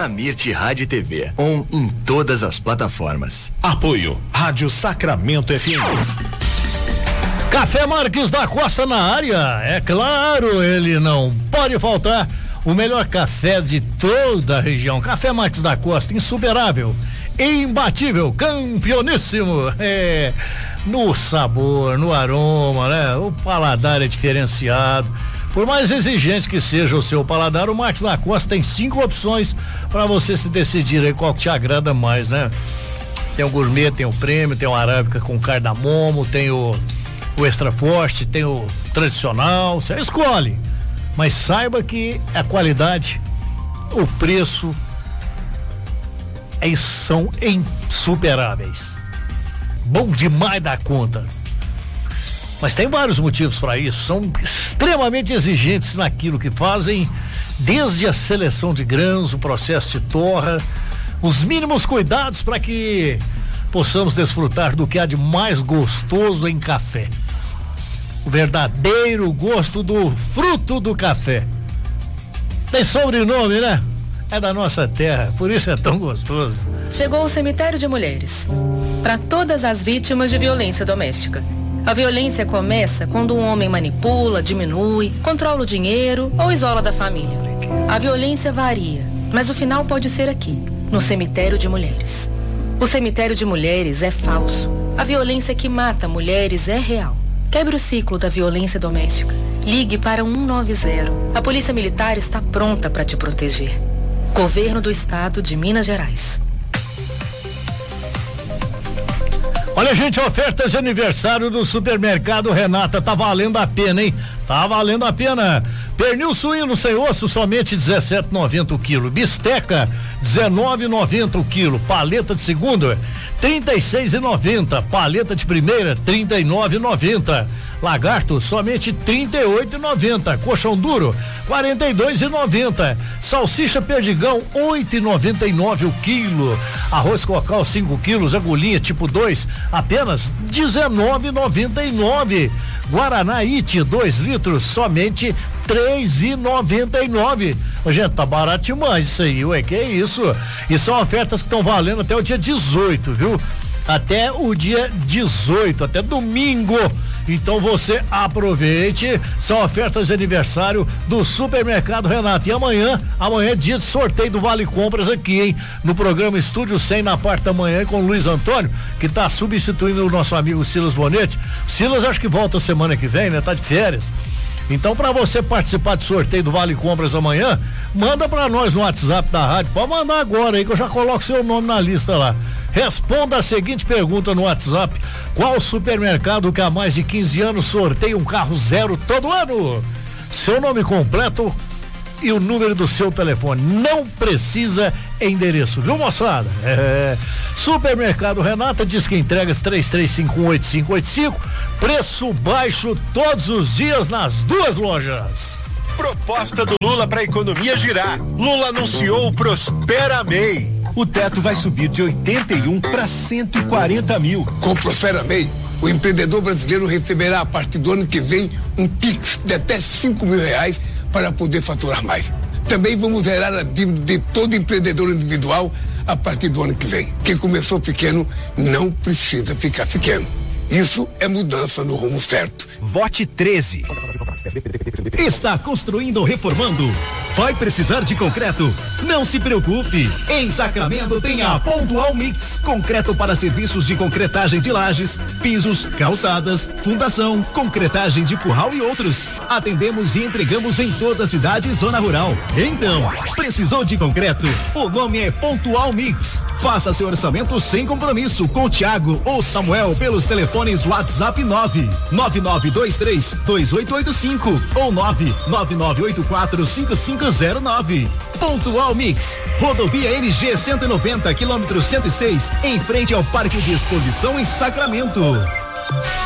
na Mirte Rádio e TV. Em todas as plataformas. Apoio Rádio Sacramento FM. Café Marques da Costa na área. É claro, ele não pode faltar. O melhor café de toda a região. Café Marques da Costa, insuperável, imbatível, campeoníssimo. No sabor, no aroma, né? O paladar é diferenciado. Por mais exigente que seja o seu paladar, o Marques da Costa tem 5 opções para você se decidir aí qual que te agrada mais, né? Tem o gourmet, tem o prêmio, tem o arábica com cardamomo, tem o extra forte, tem o tradicional, você escolhe. Mas saiba que a qualidade, o preço são insuperáveis. Bom demais da conta. Mas tem vários motivos para isso. São extremamente exigentes naquilo que fazem, desde a seleção de grãos, o processo de torra, os mínimos cuidados para que possamos desfrutar do que há de mais gostoso em café. O verdadeiro gosto do fruto do café. Tem sobrenome, né? É da nossa terra, por isso é tão gostoso. Chegou o Cemitério de Mulheres. Para todas as vítimas de violência doméstica. A violência começa quando um homem manipula, diminui, controla o dinheiro ou isola da família. A violência varia, mas o final pode ser aqui, no Cemitério de Mulheres. O Cemitério de Mulheres é falso. A violência que mata mulheres é real. Quebre o ciclo da violência doméstica. Ligue para 190. A Polícia Militar está pronta para te proteger. Governo do Estado de Minas Gerais. Olha, gente, ofertas de aniversário do Supermercado Renata, tá valendo a pena, hein? Tá valendo a pena. Pernil suíno sem osso, somente R$17,90 o quilo. Bisteca, R$19,90 o quilo. Paleta de segunda, R$36,90. Paleta de primeira, R$39,90. Lagarto, somente R$38,90. Colchão duro, R$42,90. Salsicha perdigão, R$8,99 o quilo. Arroz cocal, 5 quilos, agulhinha tipo 2, apenas R$19,99. Guaraná It, 2 litros, somente R$3,99. Gente, tá barato demais isso aí, ué, que é isso? E são ofertas que estão valendo até o dia 18, viu? Até o dia 18, até domingo. Então você aproveite, são ofertas de aniversário do Supermercado Renato. E amanhã é dia de sorteio do Vale Compras aqui, hein? No programa Estúdio 100 na parte da manhã com o Luiz Antônio, que tá substituindo o nosso amigo Silas Bonetti. Silas acho que volta semana que vem, né? Tá de férias. Então, para você participar do sorteio do Vale Compras amanhã, manda para nós no WhatsApp da rádio. Pode mandar agora aí que eu já coloco seu nome na lista lá. Responda a seguinte pergunta no WhatsApp: qual supermercado que há mais de 15 anos sorteia um carro zero todo ano? Seu nome completo e o número do seu telefone. Não precisa endereço, viu, moçada? Supermercado Renata, diz que entregas 33518585, preço baixo todos os dias nas 2 lojas. Proposta do Lula para a economia girar. Lula anunciou o Prospera MEI. O teto vai subir de 81 para 140 mil. Com o Prospera MEI, o empreendedor brasileiro receberá a partir do ano que vem um Pix de até R$5 mil para poder faturar mais. Também vamos zerar a dívida de todo empreendedor individual a partir do ano que vem. Quem começou pequeno não precisa ficar pequeno. Isso é mudança no rumo certo. Vote 13. Está construindo ou reformando? Vai precisar de concreto? Não se preocupe. Em Sacramento tem a Pontual Mix. Concreto para serviços de concretagem de lajes, pisos, calçadas, fundação, concretagem de curral e outros. Atendemos e entregamos em toda a cidade e zona rural. Então, precisou de concreto? O nome é Pontual Mix. Faça seu orçamento sem compromisso com o Thiago ou Samuel pelos telefones WhatsApp 999232885 ou 999845509. Pontual Mix, rodovia NG 190, quilômetro 106, em frente ao Parque de Exposição em Sacramento.